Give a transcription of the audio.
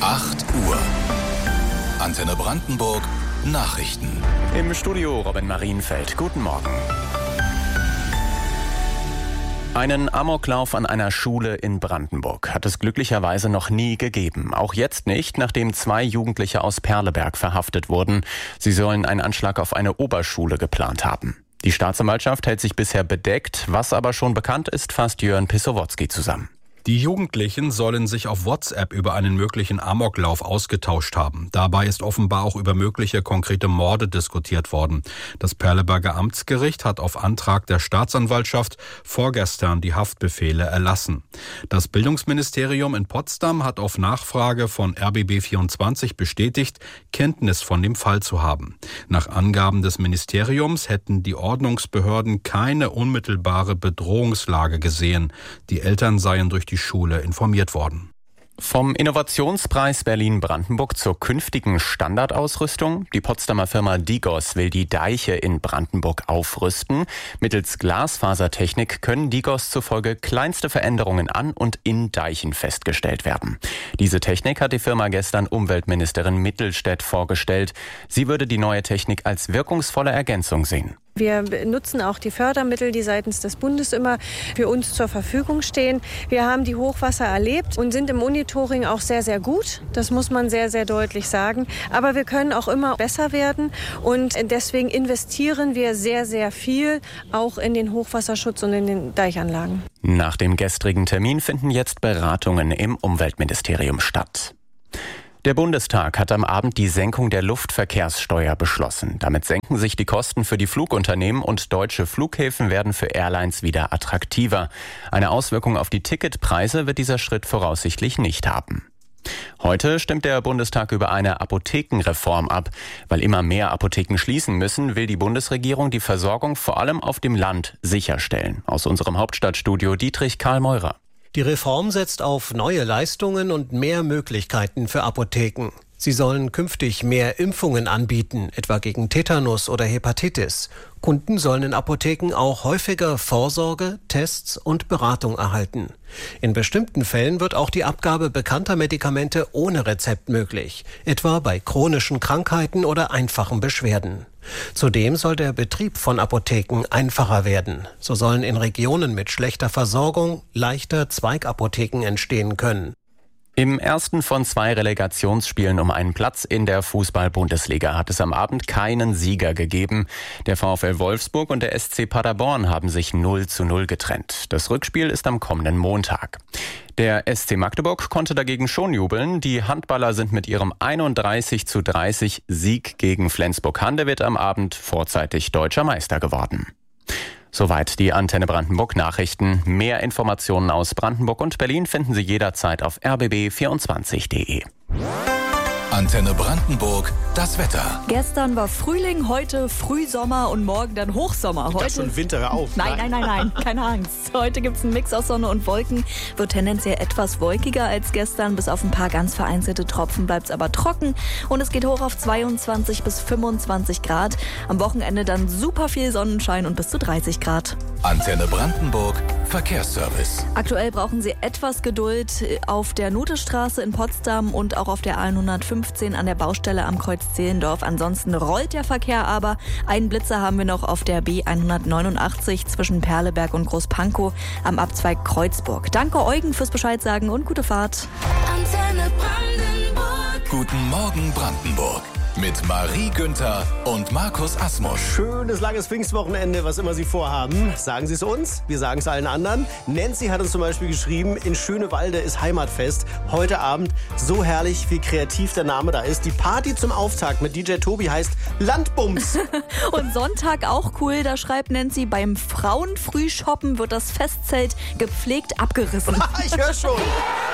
8 Uhr. Antenne Brandenburg Nachrichten. Im Studio Robin Marienfeld. Guten Morgen. Einen Amoklauf an einer Schule in Brandenburg hat es glücklicherweise noch nie gegeben. Auch jetzt nicht, nachdem 2 Jugendliche aus Perleberg verhaftet wurden. Sie sollen einen Anschlag auf eine Oberschule geplant haben. Die Staatsanwaltschaft hält sich bisher bedeckt. Was aber schon bekannt ist, fasst Jörn Pissowotzki zusammen. Die Jugendlichen sollen sich auf WhatsApp über einen möglichen Amoklauf ausgetauscht haben. Dabei ist offenbar auch über mögliche konkrete Morde diskutiert worden. Das Perleberger Amtsgericht hat auf Antrag der Staatsanwaltschaft vorgestern die Haftbefehle erlassen. Das Bildungsministerium in Potsdam hat auf Nachfrage von RBB24 bestätigt, Kenntnis von dem Fall zu haben. Nach Angaben des Ministeriums hätten die Ordnungsbehörden keine unmittelbare Bedrohungslage gesehen. Die Eltern seien durch die Schule informiert worden. Vom Innovationspreis Berlin-Brandenburg zur künftigen Standardausrüstung. Die Potsdamer Firma Digos will die Deiche in Brandenburg aufrüsten. Mittels Glasfasertechnik können Digos zufolge kleinste Veränderungen an und in Deichen festgestellt werden. Diese Technik hat die Firma gestern Umweltministerin Mittelstädt vorgestellt. Sie würde die neue Technik als wirkungsvolle Ergänzung sehen. Wir nutzen auch die Fördermittel, die seitens des Bundes immer für uns zur Verfügung stehen. Wir haben die Hochwasser erlebt und sind im Monitoring auch sehr, sehr gut. Das muss man sehr, sehr deutlich sagen. Aber wir können auch immer besser werden und deswegen investieren wir sehr, sehr viel auch in den Hochwasserschutz und in den Deichanlagen. Nach dem gestrigen Termin finden jetzt Beratungen im Umweltministerium statt. Der Bundestag hat am Abend die Senkung der Luftverkehrssteuer beschlossen. Damit senken sich die Kosten für die Flugunternehmen und deutsche Flughäfen werden für Airlines wieder attraktiver. Eine Auswirkung auf die Ticketpreise wird dieser Schritt voraussichtlich nicht haben. Heute stimmt der Bundestag über eine Apothekenreform ab. Weil immer mehr Apotheken schließen müssen, will die Bundesregierung die Versorgung vor allem auf dem Land sicherstellen. Aus unserem Hauptstadtstudio Dietrich Karl Meurer. Die Reform setzt auf neue Leistungen und mehr Möglichkeiten für Apotheken. Sie sollen künftig mehr Impfungen anbieten, etwa gegen Tetanus oder Hepatitis. Kunden sollen in Apotheken auch häufiger Vorsorge, Tests und Beratung erhalten. In bestimmten Fällen wird auch die Abgabe bekannter Medikamente ohne Rezept möglich, etwa bei chronischen Krankheiten oder einfachen Beschwerden. Zudem soll der Betrieb von Apotheken einfacher werden. So sollen in Regionen mit schlechter Versorgung leichter Zweigapotheken entstehen können. Im ersten von 2 Relegationsspielen um einen Platz in der Fußball-Bundesliga hat es am Abend keinen Sieger gegeben. Der VfL Wolfsburg und der SC Paderborn haben sich 0:0 getrennt. Das Rückspiel ist am kommenden Montag. Der SC Magdeburg konnte dagegen schon jubeln. Die Handballer sind mit ihrem 31:30 Sieg gegen Flensburg-Handewitt am Abend vorzeitig deutscher Meister geworden. Soweit die Antenne Brandenburg Nachrichten. Mehr Informationen aus Brandenburg und Berlin finden Sie jederzeit auf rbb24.de. Antenne Brandenburg, das Wetter. Gestern war Frühling, heute Frühsommer und morgen dann Hochsommer. Ich dachte schon Winter, hör auf. Nein, keine Angst. Heute gibt es einen Mix aus Sonne und Wolken. Wird tendenziell etwas wolkiger als gestern. Bis auf ein paar ganz vereinzelte Tropfen bleibt es aber trocken. Und es geht hoch auf 22 bis 25 Grad. Am Wochenende dann super viel Sonnenschein und bis zu 30 Grad. Antenne Brandenburg, Verkehrsservice. Aktuell brauchen Sie etwas Geduld auf der Nothestraße in Potsdam und auch auf der 115 an der Baustelle am Kreuz Zehlendorf. Ansonsten rollt der Verkehr aber. Einen Blitzer haben wir noch auf der B189 zwischen Perleberg und Großpankow am Abzweig Kreuzburg. Danke Eugen fürs Bescheid sagen und gute Fahrt. Antenne Brandenburg. Guten Morgen Brandenburg. Mit Marie Günther und Markus Asmusch. Schönes, langes Pfingstwochenende, was immer Sie vorhaben. Sagen Sie es uns, wir sagen es allen anderen. Nancy hat uns zum Beispiel geschrieben, in Schönewalde ist Heimatfest. Heute Abend so herrlich, wie kreativ der Name da ist. Die Party zum Auftakt mit DJ Tobi heißt Landbums. Und Sonntag auch cool, da schreibt Nancy, beim Frauenfrühshoppen wird das Festzelt gepflegt abgerissen. Ich höre schon.